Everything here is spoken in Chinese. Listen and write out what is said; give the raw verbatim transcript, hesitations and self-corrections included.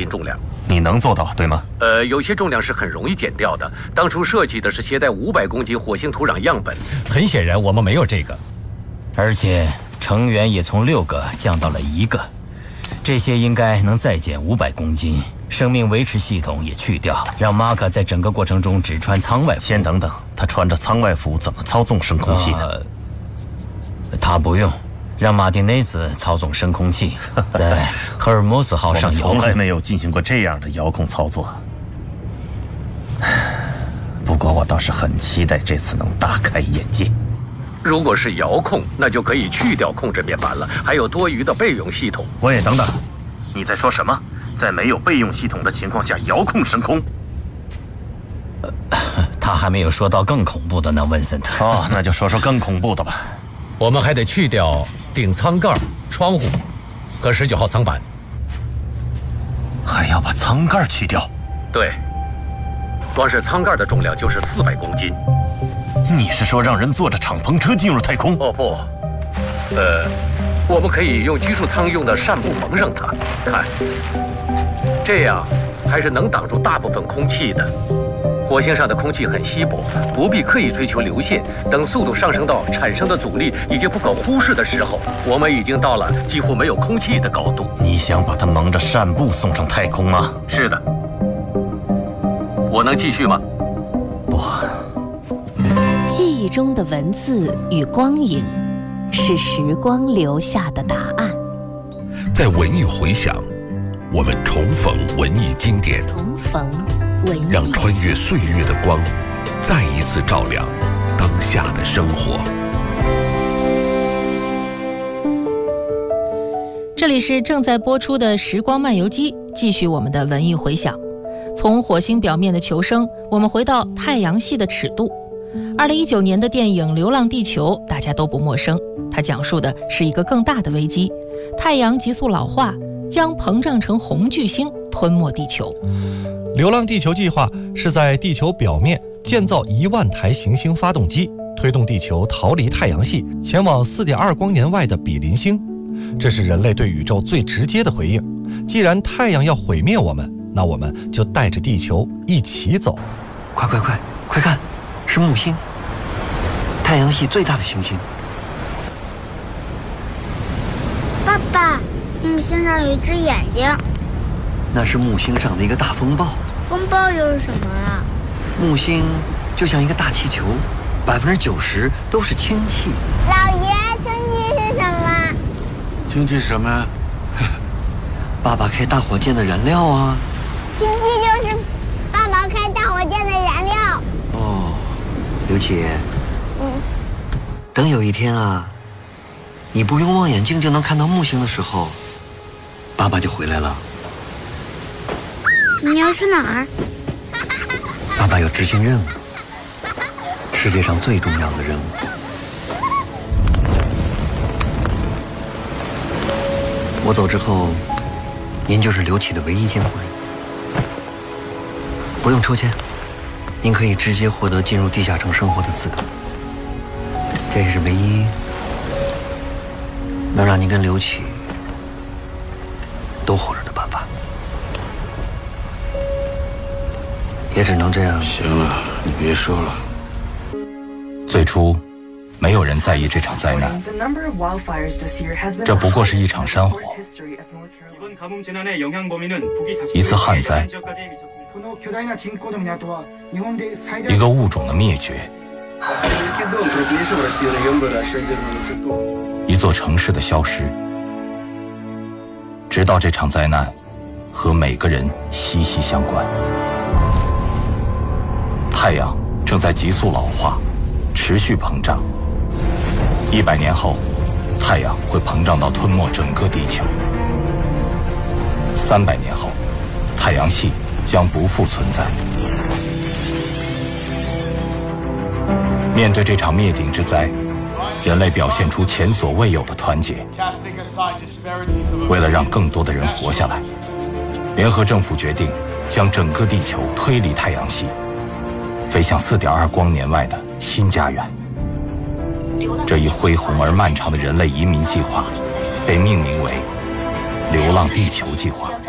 斤重量。 你能做到，对吗？ 呃，有些重量是很容易减掉的。当初设计的是携带五百公斤火星土壤样本， 很显然我们没有这个， 而且成员也从六个降到了一个，这些应该能再减五百公斤。生命维持系统也去掉，让马卡在整个过程中只穿舱外服。 先等等，他穿着舱外服怎么操纵升空器呢？ 呃、他不用。让马丁内兹操纵升空器，在赫尔墨斯号上遥控。 我们从来没有进行过这样的遥控操作。不过我倒是很期待这次能大开眼界。 如果是遥控，那就可以去掉控制面板了，还有多余的备用系统。 喂，等等，你在说什么？在没有备用系统的情况下遥控升空？ 呃，他还没有说到更恐怖的呢，文森特。 哦，那就说说更恐怖的吧。 我们还得去掉顶舱盖、窗户和十九号舱板， 还要把舱盖去掉。 对，光是舱盖的重量就是四百公斤。 你是说让人坐着敞篷车进入太空？ 哦不，呃，我们可以用居住舱用的扇布蒙上它，看，这样还是能挡住大部分空气的。火星上的空气很稀薄，不必刻意追求流线。等速度上升到产生的阻力已经不可忽视的时候，我们已经到了几乎没有空气的高度。 你想把它蒙着扇布送上太空吗？ 是的。我能继续吗？ 不。 记忆中的文字与光影，是时光留下的答案。 在文艺回响，我们重逢文艺经典。 重逢。 让穿越岁月的光再一次照亮当下的生活。 这里是正在播出的时光漫游记，继续我们的文艺回响。从火星表面的求生，我们回到太阳系的尺度。二零一九年的电影《流浪地球》大家都不陌生，它讲述的是一个更大的危机：太阳急速老化，将膨胀成红巨星，吞没地球。 流浪地球计划是在地球表面建造一万台行星发动机，推动地球逃离太阳系，前往 四点二光年外的比邻星。这是人类对宇宙最直接的回应。既然太阳要毁灭我们，那我们就带着地球一起走。 快快快快看，是木星，太阳系最大的行星。 爸爸，木星上有一只眼睛。 那是木星上的一个大风暴。 风暴又是什么啊？ 木星就像一个大气球，百分之九十都是氢气。 老爷，氢气是什么？ 氢气是什么呀？ 爸爸开大火箭的燃料啊。 氢气就是爸爸开大火箭的燃料。 哦，刘启。 嗯。 等有一天啊，你不用望远镜就能看到木星的时候，爸爸就回来了。 你要去哪儿？ 爸爸要执行任务，世界上最重要的任务。我走之后，您就是刘启的唯一监护人，不用抽签，您可以直接获得进入地下城生活的资格。这也是唯一能让您跟刘启都活着的办法。也只能这样。 行了，你别说了。 最初，没有人在意这场灾难，这不过是一场山火，一次旱灾，一个物种的灭绝，一座城市的消失。直到这场灾难和每个人息息相关。太阳正在急速老化，持续膨胀。一百年后，太阳会膨胀到吞没整个地球。三百年后，太阳系将不复存在。面对这场灭顶之灾，人类表现出前所未有的团结。为了让更多的人活下来，联合政府决定将整个地球推离太阳系，飞向 四点二光年外的新家园。这一恢宏而漫长的人类移民计划被命名为“流浪地球计划”。